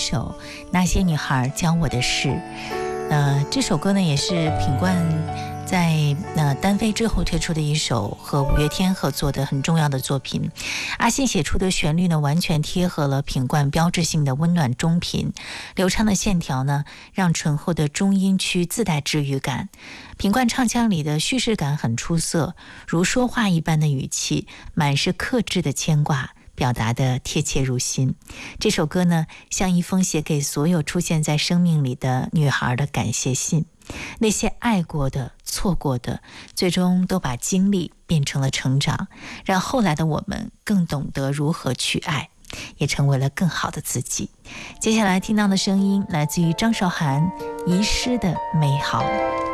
首《那些女孩教我的事》。这首歌呢也是品冠在单飞之后推出的一首和五月天合作的很重要的作品。阿信写出的旋律呢，完全贴合了品冠标志性的温暖中频，流畅的线条呢，让醇厚的中音区自带治愈感。品冠唱腔里的叙事感很出色，如说话一般的语气，满是克制的牵挂，表达的贴切入心。这首歌呢，像一封写给所有出现在生命里的女孩的感谢信。那些爱过的、错过的，最终都把经历变成了成长，让后来的我们更懂得如何去爱，也成为了更好的自己。接下来听到的声音来自于张韶涵《遗失的美好》。